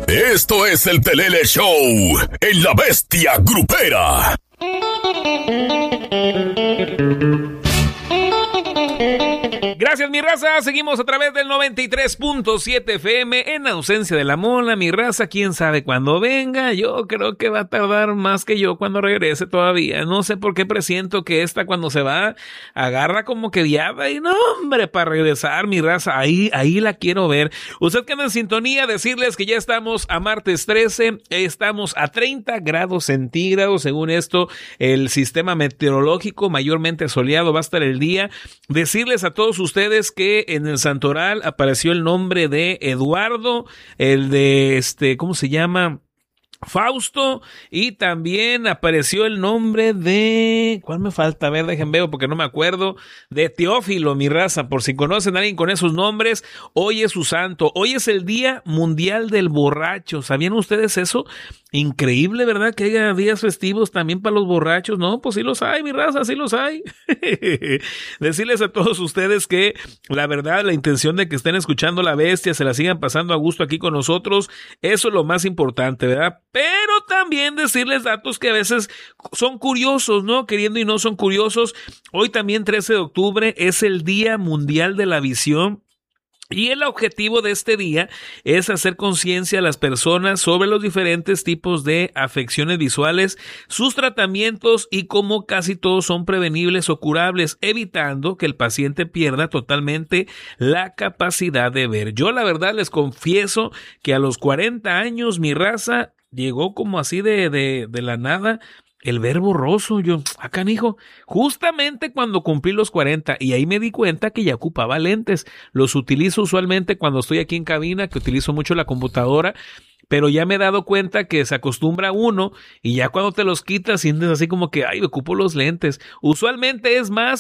Esto es el Pelele Show en La Bestia Grupera. Gracias, mi raza. Seguimos a través del 93.7 FM. En ausencia de la Mona, mi raza, quién sabe cuándo venga. Yo creo que va a tardar más que yo cuando regrese todavía. No sé por qué presiento que esta cuando se va agarra como que viada. Y no, hombre, para regresar, mi raza, ahí la quiero ver. Usted que anda en sintonía, decirles que ya estamos a martes 13. Estamos a 30 grados centígrados. Según esto, el sistema meteorológico mayormente soleado va a estar el día. Decirles a todos ustedes que en el santoral apareció el nombre de Eduardo, el de ¿cómo se llama? Fausto, y también apareció el nombre de... ¿Cuál me falta? A ver, dejen veo porque no me acuerdo. De Teófilo, mi raza, por si conocen a alguien con esos nombres. Hoy es su santo. Hoy es el Día Mundial del Borracho. ¿Sabían ustedes eso? Increíble, ¿verdad? Que haya días festivos también para los borrachos. No, pues sí los hay, mi raza, sí los hay. Decirles a todos ustedes que la verdad, la intención de que estén escuchando La Bestia, se la sigan pasando a gusto aquí con nosotros, eso es lo más importante, ¿verdad? Pero también decirles datos que a veces son curiosos, ¿no? Queriendo y no son curiosos. Hoy también 13 de octubre es el Día Mundial de la Visión. Y el objetivo de este día es hacer conciencia a las personas sobre los diferentes tipos de afecciones visuales, sus tratamientos y cómo casi todos son prevenibles o curables, evitando que el paciente pierda totalmente la capacidad de ver. Yo la verdad les confieso que a los 40 años mi raza llegó como así de la nada. El ver borroso, yo, canijo, justamente cuando cumplí los 40 y ahí me di cuenta que ya ocupaba lentes. Los utilizo usualmente cuando estoy aquí en cabina, que utilizo mucho la computadora, pero ya me he dado cuenta que se acostumbra uno y ya cuando te los quitas sientes así como que, ay, ocupo los lentes. Usualmente es más